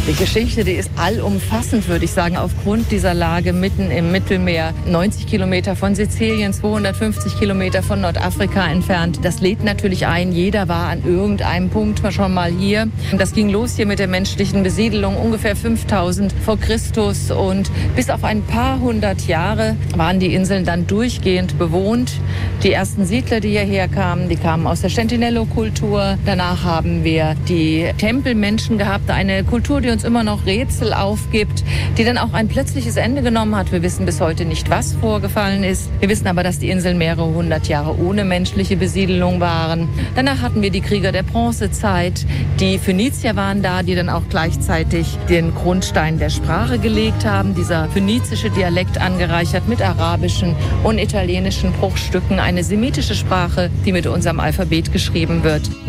Die Geschichte, die ist allumfassend, würde ich sagen, aufgrund dieser Lage mitten im Mittelmeer. 90 Kilometer von Sizilien, 250 Kilometer von Nordafrika entfernt. Das lädt natürlich ein, jeder war an irgendeinem Punkt schon mal hier. Das ging los hier mit der menschlichen Besiedelung, ungefähr 5000 vor Christus. Und bis auf ein paar hundert Jahre waren die Inseln dann durchgehend bewohnt. Die ersten Siedler, die hierher kamen, die kamen aus der Centinelo-Kultur. Danach haben wir die Tempelmenschen gehabt, eine Kultur, die uns immer noch Rätsel aufgibt, die dann auch ein plötzliches Ende genommen hat. Wir wissen bis heute nicht, was vorgefallen ist. Wir wissen aber, dass die Inseln mehrere hundert Jahre ohne menschliche Besiedelung waren. Danach hatten wir die Krieger der Bronzezeit. Die Phönizier waren da, die dann auch gleichzeitig den Grundstein der Sprache gelegt haben. Dieser phönizische Dialekt angereichert mit arabischen und italienischen Bruchstücken. Eine semitische Sprache, die mit unserem Alphabet geschrieben wird.